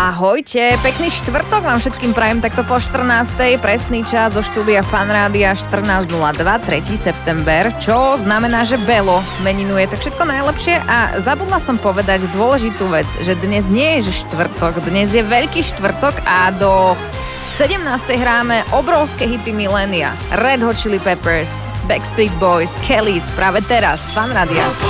Ahojte, pekný štvrtok vám všetkým prajem takto po 14. Presný čas zo štúdia Fanrádia 14.02, 3. september, čo znamená, že Belo meninuje tak všetko najlepšie a zabudla som povedať dôležitú vec, že dnes nie je že štvrtok, dnes je veľký štvrtok a do 17. hráme obrovské hity milénia. Red Hot Chili Peppers, Backstreet Boys, Kellys, práve teraz, Fanrádia.